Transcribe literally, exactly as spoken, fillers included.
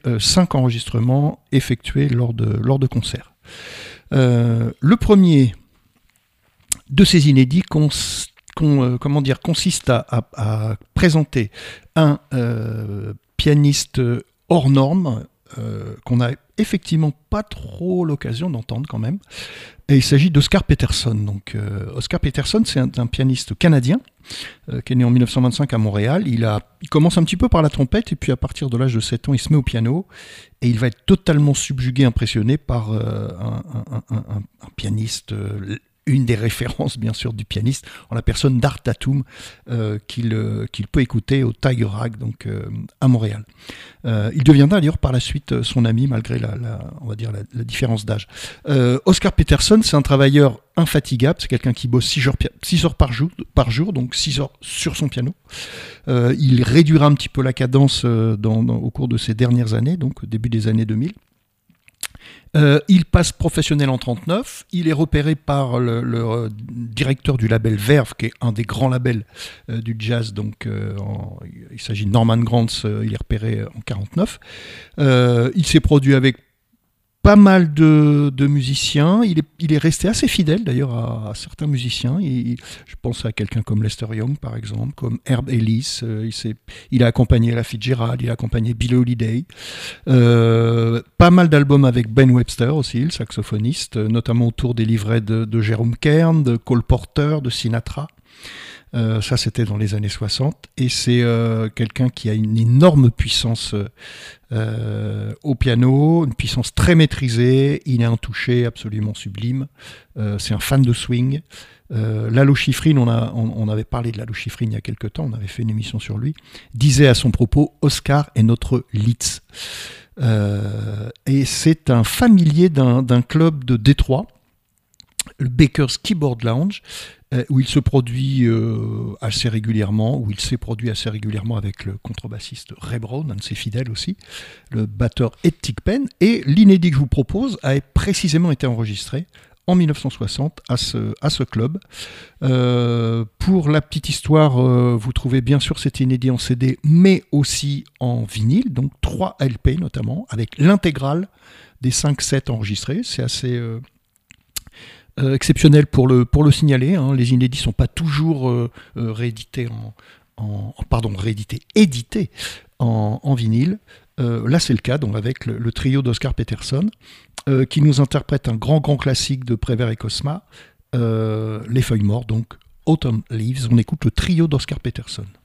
euh, cinq enregistrements effectués lors de, lors de concerts. Euh, le premier de ces inédits cons, con, euh, comment dire, consiste à, à, à présenter un euh, pianiste hors norme euh, qu'on n'a effectivement pas trop l'occasion d'entendre quand même. Et il s'agit d'Oscar Peterson. Donc, euh, Oscar Peterson, c'est un, un pianiste canadien euh, qui est né en dix-neuf cent vingt-cinq à Montréal. Il, a, il commence un petit peu par la trompette et puis à partir de l'âge de sept ans, il se met au piano et il va être totalement subjugué, impressionné par euh, un, un, un, un, un pianiste, euh, une des références bien sûr du pianiste, en la personne d'Art Tatum, euh, qu'il, euh, qu'il peut écouter au Tiger Rag, donc euh, à Montréal. Euh, il deviendra d'ailleurs par la suite son ami malgré la, la, on va dire la, la différence d'âge. Euh, Oscar Peterson, c'est un travailleur infatigable, c'est quelqu'un qui bosse six heures, six heures par jour, par jour, donc six heures sur son piano. Euh, il réduira un petit peu la cadence dans, dans, au cours de ces dernières années, donc au début des années deux mille. Euh, il passe professionnel en trente-neuf, il est repéré par le, le directeur du label Verve, qui est un des grands labels euh, du jazz, donc euh, en, il s'agit de Norman Granz, euh, il est repéré en quarante-neuf. Euh, il s'est produit avec pas mal de, de musiciens, il est, il est resté assez fidèle d'ailleurs à, à certains musiciens, il, je pense à quelqu'un comme Lester Young par exemple, comme Herb Ellis, euh, il, s'est, il a accompagné Ella Fitzgerald, il a accompagné Billie Holiday, euh, pas mal d'albums avec Ben Webster aussi, le saxophoniste, notamment autour des livrets de, de Jerome Kern, de Cole Porter, de Sinatra. Euh, ça, c'était dans les années soixante. Et c'est euh, quelqu'un qui a une énorme puissance euh, au piano, une puissance très maîtrisée. Il est un toucher absolument sublime. Euh, c'est un fan de swing. Euh, Lalo Schifrin, on, a, on, on avait parlé de Lalo Schifrin il y a quelques temps, on avait fait une émission sur lui, disait à son propos « Oscar est notre Liszt ». Euh, et c'est un familier d'un, d'un club de Détroit, le Baker's Keyboard Lounge, euh, où il se produit euh, assez régulièrement, où il s'est produit assez régulièrement avec le contrebassiste Ray Brown, un de ses fidèles aussi, le batteur Ed Thigpen, et l'inédit que je vous propose a précisément été enregistré en dix-neuf cent soixante à ce, à ce club. Euh, pour la petite histoire, euh, vous trouvez bien sûr cet inédit en C D, mais aussi en vinyle, donc trois L P notamment, avec l'intégrale des cinq sets enregistrés. C'est assez... Euh, Euh, exceptionnel pour le, pour le signaler, hein. Les inédits ne sont pas toujours euh, euh, réédités, en, en, pardon, réédités, édités en, en vinyle. Euh, là, c'est le cas donc, avec le, le trio d'Oscar Peterson, euh, qui nous interprète un grand, grand classique de Prévert et Cosma, euh, Les Feuilles Mortes, donc Autumn Leaves. On écoute le trio d'Oscar Peterson.